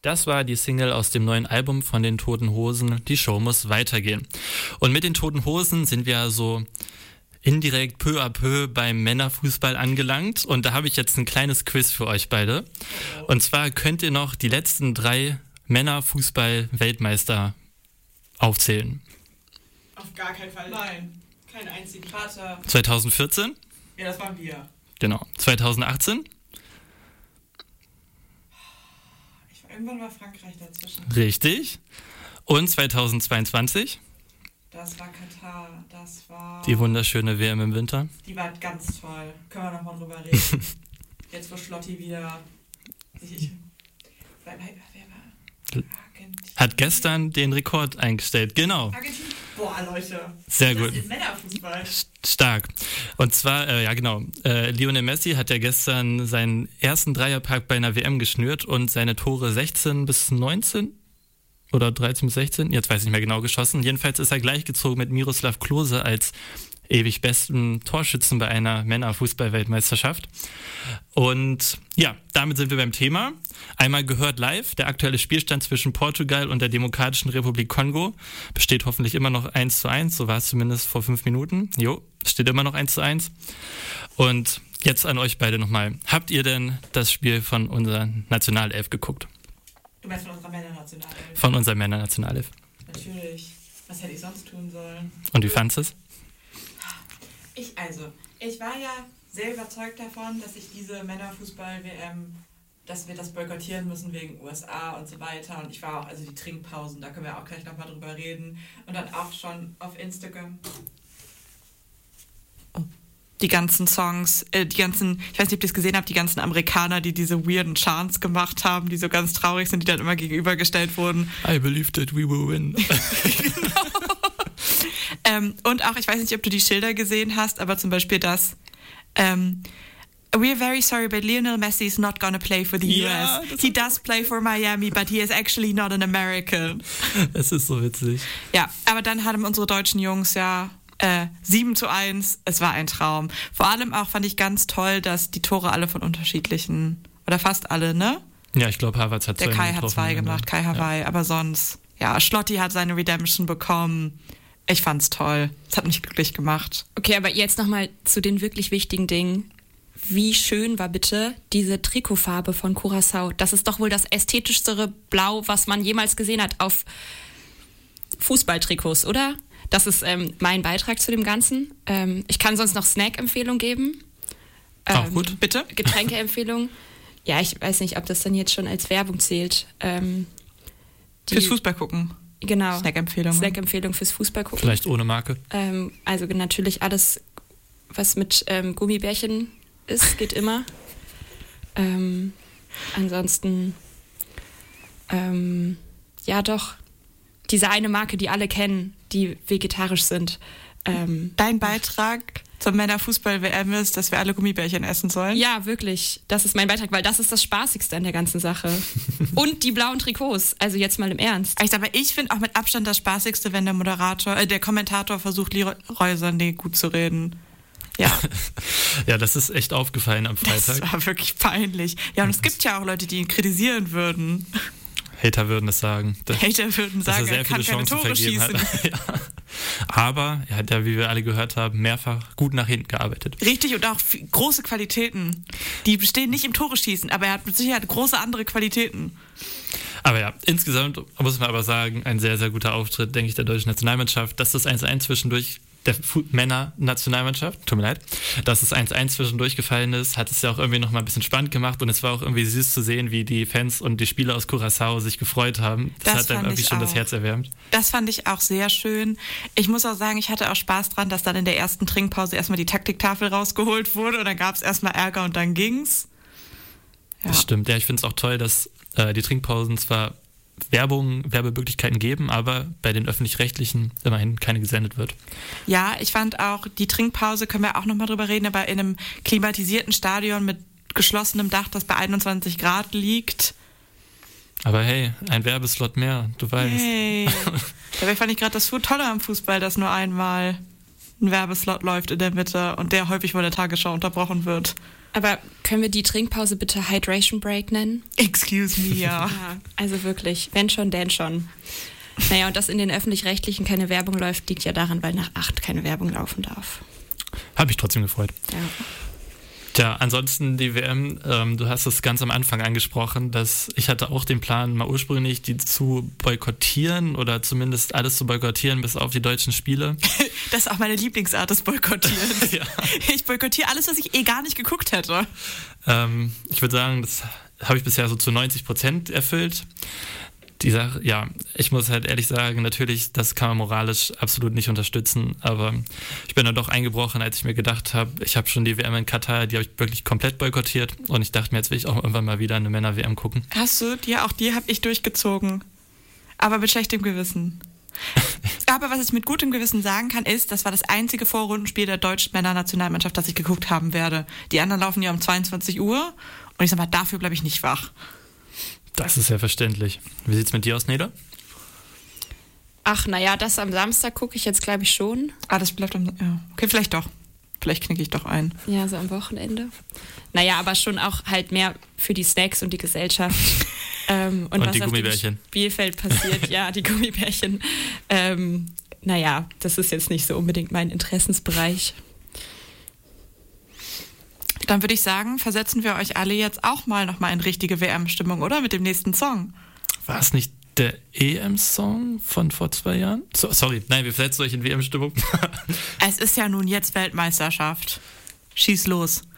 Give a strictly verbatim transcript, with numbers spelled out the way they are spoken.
Das war die Single aus dem neuen Album von den Toten Hosen, Die Show muss weitergehen. Und mit den Toten Hosen sind wir so indirekt peu à peu beim Männerfußball angelangt. Und da habe ich jetzt ein kleines Quiz für euch beide. Und zwar könnt ihr noch die letzten drei Männerfußball-Weltmeister aufzählen. Auf gar keinen Fall. Nein, kein einzigen Vater. zwanzig vierzehn? Ja, das waren wir. Genau. zwanzig achtzehn? Irgendwann war Frankreich dazwischen. Richtig. Und zweitausendzweiundzwanzig? Das war Katar. Das war... Die wunderschöne W M im Winter. Die war ganz toll. Können wir nochmal drüber reden. Jetzt, wo Schlotti wieder... Ich, wer, wer, wer war? Hat gestern den Rekord eingestellt. Genau. Argentinien. Boah, Leute. Sehr das gut. ist Männerfußball. Stark. Und zwar, äh, ja genau, äh, Lionel Messi hat ja gestern seinen ersten Dreierpack bei einer W M geschnürt und seine Tore sechzehn bis neunzehn oder dreizehn bis sechzehn, jetzt weiß ich nicht mehr genau, geschossen. Jedenfalls ist er gleichgezogen mit Miroslav Klose als ewig besten Torschützen bei einer Männerfußball-Weltmeisterschaft. Und ja, damit sind wir beim Thema. Einmal gehört live, der aktuelle Spielstand zwischen Portugal und der Demokratischen Republik Kongo besteht hoffentlich immer noch eins zu eins, so war es zumindest vor fünf Minuten. Jo, steht immer noch eins zu eins. Und jetzt an euch beide nochmal. Habt ihr denn das Spiel von unserer Nationalelf geguckt? Du meinst von unserer Männernationalelf? Von unserer Männernationalelf. Natürlich. Was hätte ich sonst tun sollen? Und wie fandest du es? Ich also, ich war ja sehr überzeugt davon, dass ich diese Männerfußball-W M, dass wir das boykottieren müssen wegen U S A und so weiter. Und ich war auch, also die Trinkpausen, da können wir auch gleich nochmal drüber reden. Und dann auch schon auf Instagram. Die ganzen Songs, äh, die ganzen, ich weiß nicht, ob ihr es gesehen habt, die ganzen Amerikaner, die diese weirden Chants gemacht haben, die so ganz traurig sind, die dann immer gegenübergestellt wurden. I believe that we will win. Genau. ähm, und auch, ich weiß nicht, ob du die Schilder gesehen hast, aber zum Beispiel das, ähm, we're very sorry, but Lionel Messi is not gonna play for the ja, U S. He does play for Miami, but he is actually not an American. Es ist so witzig. Ja, aber dann haben unsere deutschen Jungs ja äh, sieben zu eins. Es war ein Traum. Vor allem auch fand ich ganz toll, dass die Tore alle von unterschiedlichen, oder fast alle, ne? Ja, ich glaube, Havertz hat zwei Der Kai hat zwei gemacht, Kai Hawaii, ja. Aber sonst, ja, Schlotti hat seine Redemption bekommen. Ich fand's toll. Es hat mich glücklich gemacht. Okay, aber jetzt nochmal zu den wirklich wichtigen Dingen. Wie schön war bitte diese Trikotfarbe von Curaçao? Das ist doch wohl das ästhetischste Blau, was man jemals gesehen hat auf Fußballtrikots, oder? Das ist ähm, mein Beitrag zu dem Ganzen. Ähm, ich kann sonst noch Snack-Empfehlung geben. Ähm, Auch gut. Bitte? Getränke-Empfehlung. Ja, ich weiß nicht, ob das dann jetzt schon als Werbung zählt. Ähm, die, Fürs Fußball gucken. Genau. Snack-Empfehlung. Snack-Empfehlung fürs Fußball gucken. Vielleicht ohne Marke. Ähm, also natürlich alles, was mit ähm, Gummibärchen ist, geht immer. ähm, ansonsten, ähm, ja doch, diese eine Marke, die alle kennen, die vegetarisch sind. Ähm, Dein Beitrag zur Männerfußball-W M ist, dass wir alle Gummibärchen essen sollen? Ja, wirklich. Das ist mein Beitrag, weil das ist das Spaßigste an der ganzen Sache. Und die blauen Trikots. Also jetzt mal im Ernst. Ich, aber ich finde auch mit Abstand das Spaßigste, wenn der Moderator, äh, der Kommentator versucht, Leroy Sané gut zu reden. Ja. Ja, das ist echt aufgefallen am Freitag. Das war wirklich peinlich. Ja, und es gibt ja auch Leute, die ihn kritisieren würden. Hater würden es sagen. Das, Hater würden sagen, er, er kann keine Tore schießen. Ja. Aber er hat ja, wie wir alle gehört haben, mehrfach gut nach hinten gearbeitet. Richtig, und auch f- große Qualitäten. Die bestehen nicht im Tore schießen, aber er hat mit Sicherheit große andere Qualitäten. Aber ja, insgesamt muss man aber sagen, ein sehr, sehr guter Auftritt, denke ich, der deutschen Nationalmannschaft. Das ist eins zu eins zwischendurch der Fu- Männer-Nationalmannschaft, tut mir leid, dass es eins zu eins zwischendurch gefallen ist, hat es ja auch irgendwie nochmal ein bisschen spannend gemacht und es war auch irgendwie süß zu sehen, wie die Fans und die Spieler aus Curaçao sich gefreut haben. Das, das hat dann irgendwie schon auch das Herz erwärmt. Das fand ich auch sehr schön. Ich muss auch sagen, ich hatte auch Spaß dran, dass dann in der ersten Trinkpause erstmal die Taktiktafel rausgeholt wurde und dann gab es erstmal Ärger und dann ging's. Ja. Das stimmt. Ja, ich finde es auch toll, dass äh, die Trinkpausen zwar Werbung, Werbemöglichkeiten geben, aber bei den Öffentlich-Rechtlichen immerhin keine gesendet wird. Ja, ich fand auch, die Trinkpause, können wir auch nochmal drüber reden, aber in einem klimatisierten Stadion mit geschlossenem Dach, das bei einundzwanzig Grad liegt. Aber hey, ein Werbeslot mehr, du weißt. Hey. Dabei fand ich gerade das Tolle am Fußball, dass nur einmal ein Werbeslot läuft in der Mitte und der häufig von der Tagesschau unterbrochen wird. Aber können wir die Trinkpause bitte Hydration Break nennen? Excuse me, ja. Ja, also wirklich, wenn schon, denn schon. Naja, und dass in den Öffentlich-Rechtlichen keine Werbung läuft, liegt ja daran, weil nach acht keine Werbung laufen darf. Habe ich trotzdem gefreut. Ja. Tja, ansonsten die W M, ähm, du hast es ganz am Anfang angesprochen, dass ich hatte auch den Plan, mal ursprünglich die zu boykottieren oder zumindest alles zu boykottieren, bis auf die deutschen Spiele. Das ist auch meine Lieblingsart des Boykottierens. Ja. Ich boykottiere alles, was ich eh gar nicht geguckt hätte. Ähm, ich würde sagen, das habe ich bisher so zu neunzig Prozent erfüllt. Die Sache, ja, ich muss halt ehrlich sagen, natürlich, das kann man moralisch absolut nicht unterstützen, aber ich bin dann doch eingebrochen, als ich mir gedacht habe, ich habe schon die W M in Katar, die habe ich wirklich komplett boykottiert und ich dachte mir, jetzt will ich auch irgendwann mal wieder eine Männer-W M gucken. Hast du? Ja, auch die habe ich durchgezogen, aber mit schlechtem Gewissen. Aber was ich mit gutem Gewissen sagen kann, ist, das war das einzige Vorrundenspiel der deutschen Männernationalmannschaft, das ich geguckt haben werde. Die anderen laufen ja um zweiundzwanzig Uhr und ich sag mal, dafür bleibe ich nicht wach. Das ist ja verständlich. Wie sieht's mit dir aus, Neda? Ach, naja, das am Samstag gucke ich jetzt, glaube ich, schon. Ah, das bleibt am... Ja. Okay, vielleicht doch. Vielleicht knicke ich doch ein. Ja, so am Wochenende. Naja, aber schon auch halt mehr für die Snacks und die Gesellschaft. ähm, und, und was die auf Gummibärchen. dem Spielfeld passiert. Ja, die Gummibärchen. Ähm, naja, das ist jetzt nicht so unbedingt mein Interessensbereich. Dann würde ich sagen, versetzen wir euch alle jetzt auch mal nochmal in richtige W M-Stimmung, oder? Mit dem nächsten Song. War es nicht der E M-Song von vor zwei Jahren? So, sorry, nein, wir versetzen euch in W M-Stimmung. Es ist ja nun jetzt Weltmeisterschaft. Schieß los.